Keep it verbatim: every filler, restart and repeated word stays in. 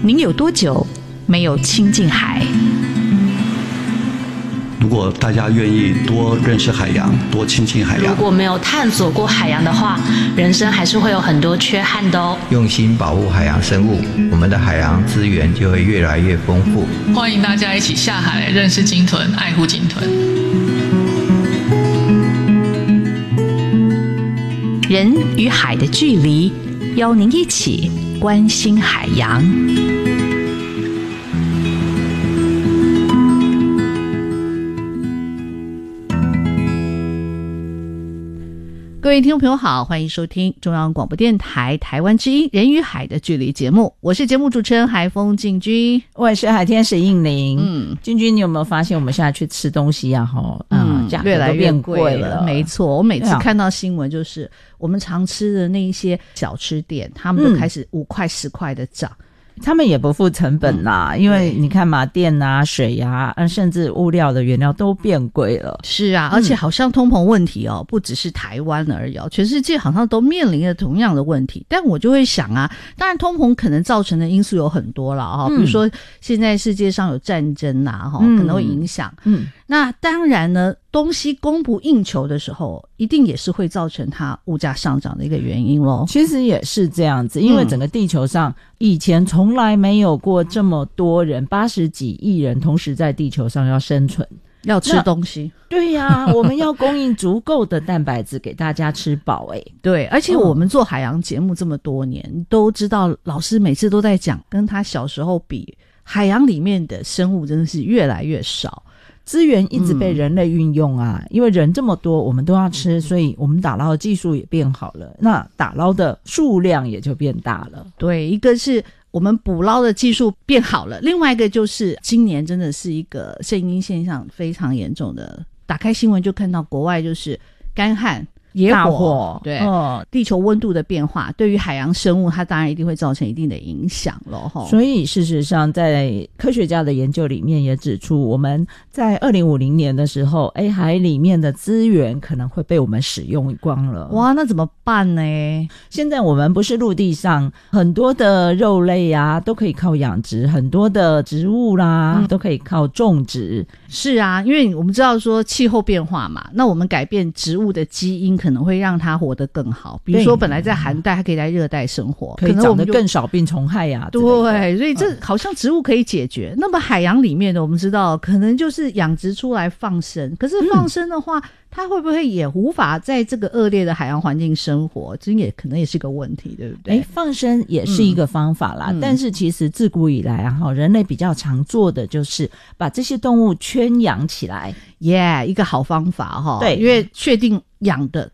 您有多久没有亲近海？ 如果大家愿意多认识海洋，多亲近海洋， 如果没有探索过海洋的话，人生还是会有很多缺憾的哦。 用心保护海洋生物，我们的海洋资源就会越来越丰富。 欢迎大家一起下海认识鲸豚，爱护鲸豚。 人与海的距离，邀您一起关心海洋。各位听众朋友好，欢迎收听中央广播电台台湾之音人与海的距离节目，我是节目主持人海峰静君， 我也是海天使应玲。 嗯， 君君，你有没有发现我们现在去吃东西啊？哈，嗯，价格越来越变贵了。 没错，我每次看到新闻，就是我们常吃的那一些小吃店，他们都开始五块十块的涨。 他们也不付成本啦、嗯、因为你看嘛，电啊水啊甚至物料的原料都变贵了。 是啊，而且好像通膨问题哦、嗯、不只是台湾而已哦，全世界好像都面临着同样的问题。但我就会想啊，当然通膨可能造成的因素有很多了哈、嗯，比如说现在世界上有战争啊哈、嗯，可能会影响。嗯，那当然呢，东西供不应求的时候，一定也是会造成它物价上涨的一个原因咯。 其实也是这样子，因为整个地球上以前从来没有过这么多人，八十几亿人同时在地球上要生存， 要吃东西。 对呀、啊，我们要供应足够的蛋白质给大家吃饱。哎， 对，而且我们做海洋节目这么多年、嗯、都知道老师每次都在讲，跟他小时候比，海洋里面的生物真的是越来越少， 资源一直被人类运用啊、嗯、因为人这么多我们都要吃，所以我们打捞的技术也变好了，那打捞的数量也就变大了。 对，一个是我们捕捞的技术变好了，另外一个就是今年真的是一个圣婴现象非常严重的，打开新闻就看到国外就是干旱野火， 大火， 对、嗯，地球温度的变化对于海洋生物它当然一定会造成一定的影响咯。 所以事实上在科学家的研究里面也指出，我们在二零五零年的时候，哎，海里面的资源可能会被我们使用光了。 哇，那怎么办呢？ 现在我们不是陆地上很多的肉类啊都可以靠养殖，很多的植物啦、嗯、都可以靠种植。 是啊，因为我们知道说气候变化嘛，那我们改变植物的基因可能会让它活得更好，比如说本来在寒带它可以在热带生活， 可以长得更少病虫害呀、啊、 对，所以这好像植物可以解决、嗯、那么海洋里面的我们知道可能就是养殖出来放生，可是放生的话、嗯、它会不会也无法在这个恶劣的海洋环境生活，这也可能也是个问题，对不对？ 诶，放生也是一个方法啦、嗯、但是其实自古以来啊，人类比较常做的就是把这些动物圈养起来， 耶、yeah, 一个好方法哈。 对， 因为确定养的